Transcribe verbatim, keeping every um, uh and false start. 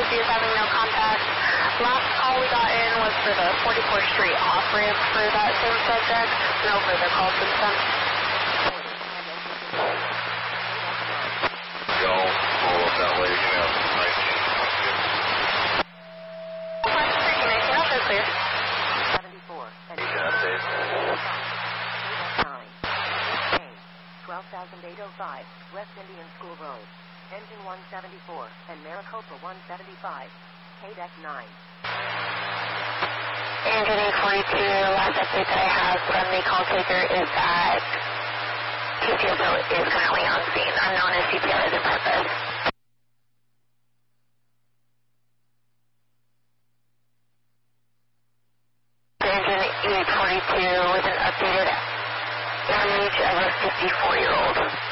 He is having no contact. Last call we got in was for the forty-fourth Street off-ramp for that same subject. No further calls since then. Y'all roll up that way, you know, nineteen. nineteen, okay, clear. seventy-four. You can update. nine. twelve thousand eight oh five, West Indian School Road. Engine one seventy-four, and Maricopa one seventy-five. K D E C nine. Engine eight forty-two, last update that I have from the call taker is that T C O is currently on scene, unknown as C P R as a purpose. Engine eight forty-two with an updated age of a fifty-four-year-old.